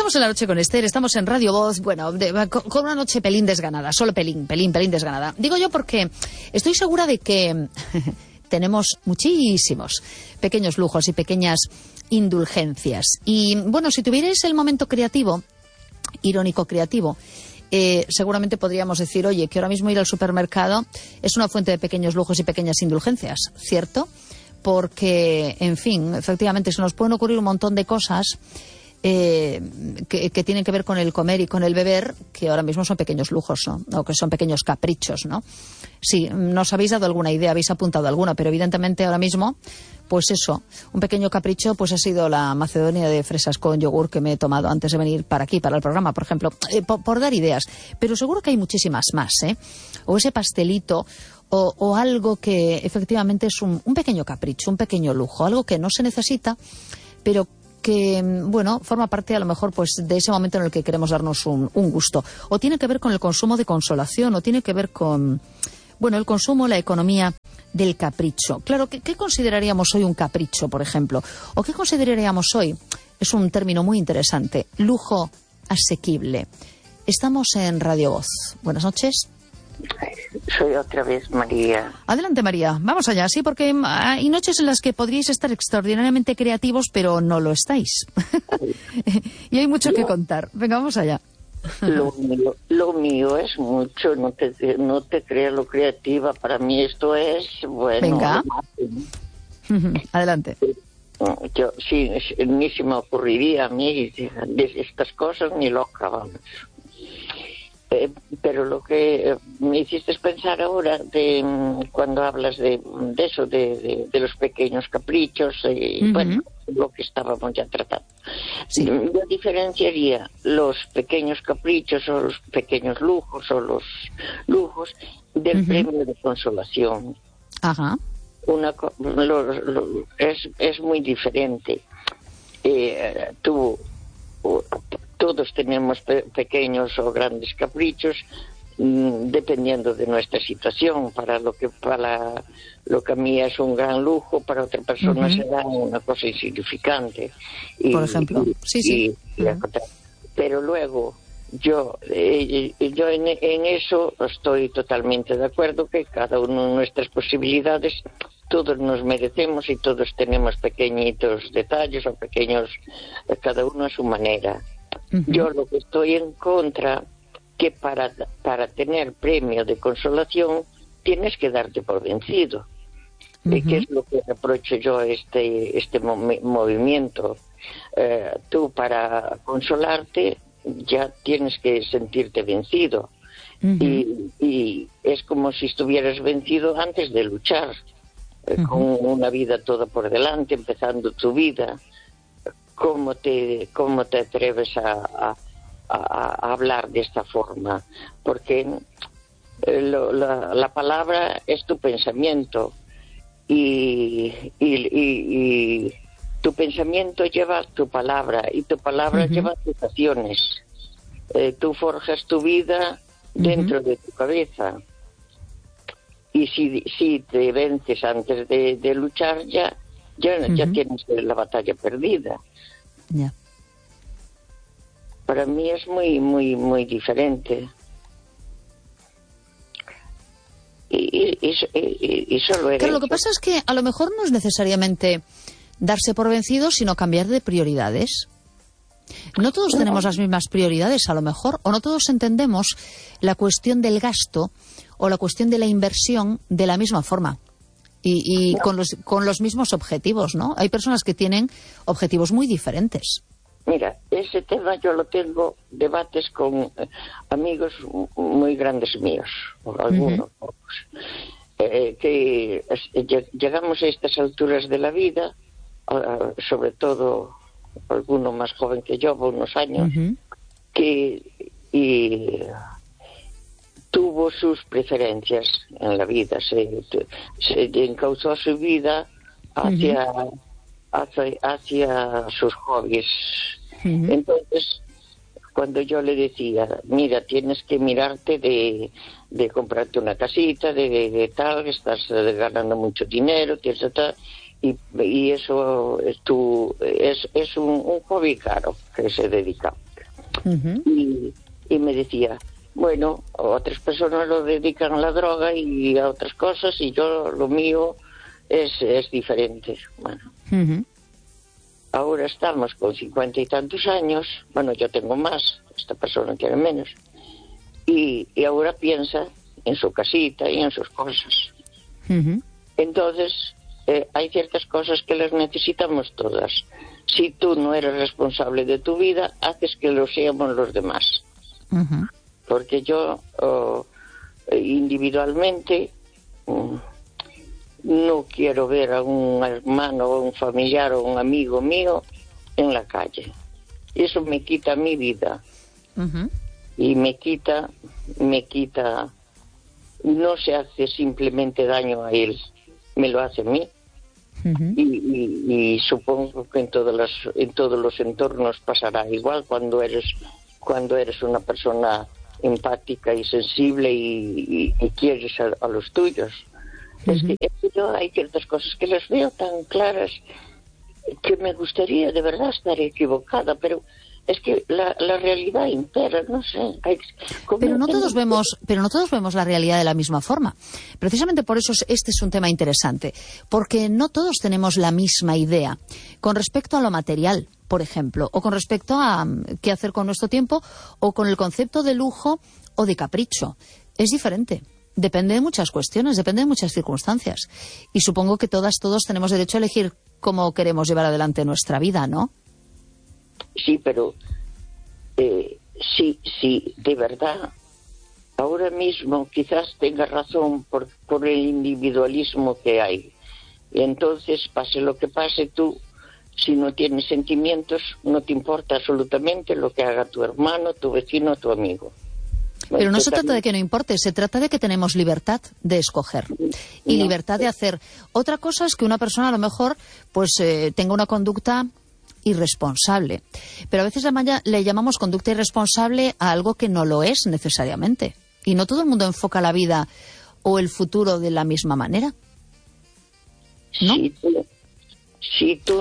Estamos en La Noche con Esther, estamos en Radio Voz, bueno, con una noche pelín desganada, solo pelín desganada. Digo yo porque estoy segura de que tenemos muchísimos pequeños lujos y pequeñas indulgencias. Y bueno, si tuvierais el momento creativo, irónico creativo, seguramente podríamos decir, oye, que ahora mismo ir al supermercado es una fuente de pequeños lujos y pequeñas indulgencias, ¿cierto? Porque, en fin, efectivamente se nos pueden ocurrir un montón de cosas que tienen que ver con el comer y con el beber, que ahora mismo son pequeños lujos, ¿no? O que son pequeños caprichos, ¿no? Sí, nos habéis dado alguna idea, habéis apuntado alguna, pero evidentemente ahora mismo, pues eso, un pequeño capricho pues ha sido la macedonia de fresas con yogur que me he tomado antes de venir para aquí, para el programa, por ejemplo, por dar ideas. Pero seguro que hay muchísimas más, ¿eh? O ese pastelito, o algo que efectivamente es un pequeño capricho, un pequeño lujo, algo que no se necesita, pero que, bueno, forma parte a lo mejor pues de ese momento en el que queremos darnos un gusto. O tiene que ver con el consumo de consolación, o tiene que ver con, bueno, el consumo, la economía del capricho. Claro, ¿qué consideraríamos hoy un capricho, por ejemplo? ¿O qué consideraríamos hoy? Es un término muy interesante. Lujo asequible. Estamos en Radio Voz. Buenas noches. Soy otra vez María. Adelante, María. Vamos allá, sí, porque hay noches en las que podríais estar extraordinariamente creativos, pero no lo estáis. Y hay mucho que contar. Venga, vamos allá. Lo mío es mucho, no te creas lo creativa. Para mí esto es, bueno... Venga. Adelante. Yo, sí, ni se me ocurriría a mí de estas cosas, ni loca, vamos. Pero lo que me hiciste pensar ahora de cuando hablas de eso, de los pequeños caprichos, bueno, lo que estábamos ya tratando. Sí. Yo diferenciaría los pequeños caprichos o los pequeños lujos o los lujos del premio de consolación. Ajá. Es muy diferente. Todos tenemos pequeños o grandes caprichos, dependiendo de nuestra situación. Para lo que a mí es un gran lujo, para otra persona será una cosa insignificante. Por ejemplo, sí. Pero luego, yo en eso estoy totalmente de acuerdo, que cada uno de nuestras posibilidades, todos nos merecemos y todos tenemos pequeñitos detalles o pequeños, cada uno a su manera. Yo lo que estoy en contra, que para tener premio de consolación tienes que darte por vencido. Que es lo que reprocho yo este movimiento. Tú para consolarte ya tienes que sentirte vencido. Y es como si estuvieras vencido antes de luchar, con una vida toda por delante, empezando tu vida. ¿Cómo te atreves a hablar de esta forma? Porque la palabra es tu pensamiento y tu pensamiento lleva tu palabra y tu palabra lleva tus acciones. Tú forjas tu vida dentro de tu cabeza, y si te vences antes de luchar ya tienes la batalla perdida. Yeah. Para mí es muy, muy, muy diferente. Y solo Claro, lo que pasa es que a lo mejor no es necesariamente darse por vencido, sino cambiar de prioridades. No todos tenemos las mismas prioridades, a lo mejor, o no todos entendemos la cuestión del gasto o la cuestión de la inversión de la misma forma. Y con los mismos objetivos, ¿no? Hay personas que tienen objetivos muy diferentes. Mira, ese tema yo lo tengo debates con amigos muy grandes míos, o algunos pocos, que llegamos a estas alturas de la vida, sobre todo alguno más joven que yo, por unos años, y tuvo sus preferencias en la vida, se encauzó su vida hacia sus hobbies. Entonces, cuando yo le decía, mira, tienes que mirarte de comprarte una casita, de tal, estás ganando mucho dinero, tienes tal, y eso es un hobby caro que se dedica. Y me decía, bueno, otras personas lo dedican a la droga y a otras cosas, y yo, lo mío es diferente. Bueno, ahora estamos con 50 y tantos años, bueno, yo tengo más, esta persona tiene menos, y ahora piensa en su casita y en sus cosas. Entonces, hay ciertas cosas que las necesitamos todas. Si tú no eres responsable de tu vida, haces que lo seamos los demás. Porque yo, individualmente, no quiero ver a un hermano o un familiar o un amigo mío en la calle. Eso me quita mi vida. Y me quita, no se hace simplemente daño a él, me lo hace a mí. Y supongo que en todos los entornos pasará igual cuando eres una persona empática y sensible y quieres a los tuyos. Es que yo hay ciertas cosas que las veo tan claras que me gustaría de verdad estar equivocada, pero es que la realidad impera, no sé. Pero no todos vemos la realidad de la misma forma. Precisamente por eso este es un tema interesante, porque no todos tenemos la misma idea con respecto a lo material, por ejemplo, o con respecto a qué hacer con nuestro tiempo, o con el concepto de lujo o de capricho. Es diferente. Depende de muchas cuestiones, depende de muchas circunstancias. Y supongo que todos tenemos derecho a elegir cómo queremos llevar adelante nuestra vida, ¿no? Sí, pero sí, de verdad, ahora mismo quizás tenga razón por el individualismo que hay. Y entonces, pase lo que pase, tú, si no tienes sentimientos, no te importa absolutamente lo que haga tu hermano, tu vecino, tu amigo. Pero no se trata de que no importe, se trata de que tenemos libertad de escoger y libertad de hacer. Otra cosa es que una persona a lo mejor pues tenga una conducta irresponsable. Pero a veces le llamamos conducta irresponsable a algo que no lo es necesariamente. Y no todo el mundo enfoca la vida o el futuro de la misma manera, ¿no? Si tú